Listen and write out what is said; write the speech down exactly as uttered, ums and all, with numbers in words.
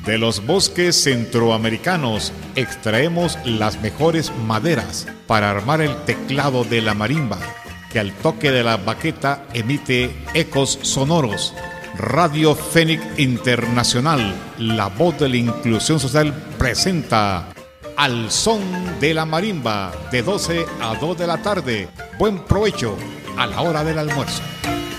De los bosques centroamericanos extraemos las mejores maderas para armar el teclado de la marimba, que al toque de la baqueta emite ecos sonoros. Radio Fénix Internacional, la voz de la inclusión social, presenta Al Son de la Marimba, de doce a dos de la tarde. Buen provecho a la hora del almuerzo.